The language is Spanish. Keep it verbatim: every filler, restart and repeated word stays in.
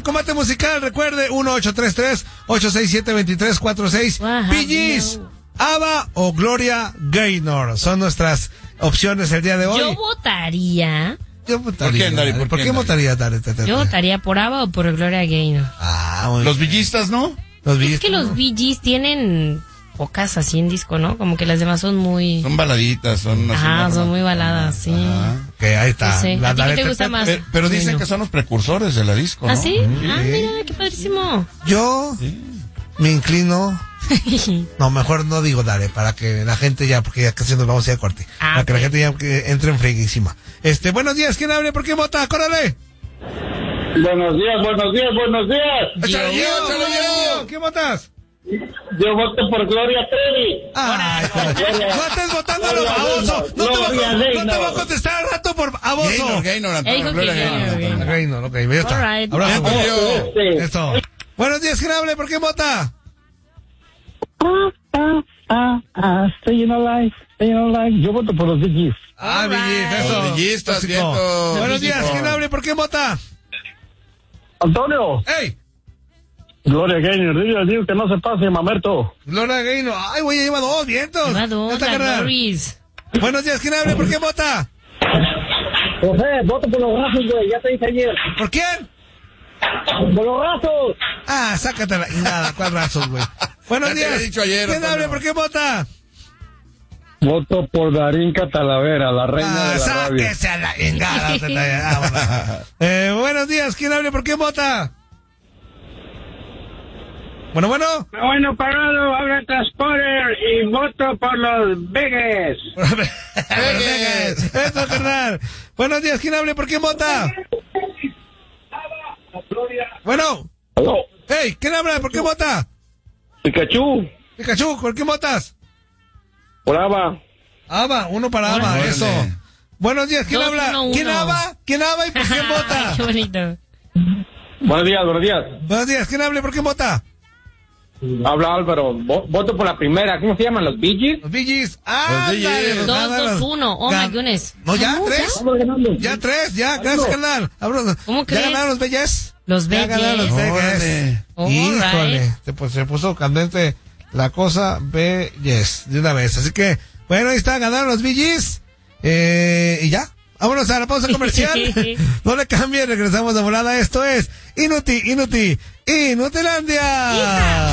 combate musical, recuerde, uno ocho tres tres, ocho seis siete, dos tres cuatro seis. Bee Gees, ABBA o Gloria Gaynor. Son nuestras opciones el día de hoy. Yo votaría... Yo votaría. ¿Por qué, Dari? ¿Por, ¿Por qué, qué votaría, Dari? Yo votaría por ABBA o por Gloria Gaynor. Ah, muy Los villistas, ¿no? Los es que los Bee Gees tienen pocas así en disco, ¿no? Como que las demás son muy... Son baladitas, son... Ajá, son muy baladas, sí. Ajá. Ok, ahí está. No sé. La, ¿A ti la, qué te la, gusta más? Pero, pero dicen niño. que son los precursores de la disco, ¿no? ¿Ah, sí? Sí. Ah, mira, qué padrísimo. Yo sí. me inclino... No, mejor no digo Dare, para que la gente ya, porque ya casi nos vamos a ir a corte. Ah, para okay. que la gente ya que entre en freguísima. Este, buenos días, ¿quién hable? ¿Por qué vota? ¡Córrele! Buenos días, buenos días, buenos días. ¡Échale yo, échale yo! ¿Qué votas? Yo voto por Gloria Trevi. ¡Ay, no estés votando a lo baboso! No, no, no te voy a contestar al rato por baboso. Gaynor, Gaynor, Antonio, Gloria Gaynor. Gaynor, ok, ya está. Right. Abrazo. Eso. Buenos días, ¿quién hable? ¿Por qué vota? Ah, ah, ah, ah, staying alive, staying alive. Yo voto por los Bee Gees. Ah, Bee Gees, eso. Bee Gees, estás viendo. Buenos días, ¿quién hable? ¿Por qué vota? Antonio. ¡Ey! Gloria Gaynor, digo, digo que no se pase, mamerto. Gloria Gaynor. Ay, güey, lleva dos vientos. Lleva dos, la Gloris. Buenos días, ¿quién hable? ¿Por qué vota? José, voto por los Razos, güey, ya te dije ayer. ¿Por quién? Por los Razos. Ah, sácatela. Y nada, ¿cuál Razos, güey? Buenos ya días. Te he dicho ayer, ¿quién hable? ¿Por qué vota? Voto por Darinka Talavera, la reina ah, de la radio. Sáquese a la engada. ah, bueno. eh, buenos días, ¿quién hable? ¿Por qué vota? Bueno, bueno. Bueno, parado, habla Transporter y voto por los Vegas. Vegas. Eso, carnal. Buenos días, ¿quién hable? ¿Por qué vota? Bueno. Hello. Hey, ¿quién habla? ¿Por qué vota? Pikachu. Pikachu, ¿por qué votas? Por ABBA. ABBA, uno para ABBA, bueno, eso. Vale. Buenos días, ¿quién Dos, habla? Uno, uno. ¿Quién ABBA? ¿Quién ABBA y por quién vota? Qué bonito. Buenos días, buenos días. Buenos días, ¿quién habla? ¿Por quién vota? Habla Álvaro, voto por la primera. ¿Cómo se llaman? ¿Los Bee Gees? Los Bee Gees. Ah, dos, dos, uno. Oh, my goodness. No, ya, tres. Ya, tres, ya. Gracias, canal. ¿Cómo crees? ¿Ya ganaron los Bee Gees? Los Bee Gees. Ya ganaron los Bee Gees. Híjole. Pues se puso candente la cosa Bee Gees de una vez. Así que, bueno, ahí está. Ganaron los Bee Gees. Eh, y ya. Vámonos a la pausa comercial. No le cambie, regresamos de volada. Esto es Inuti, Inuti, Inutilandia.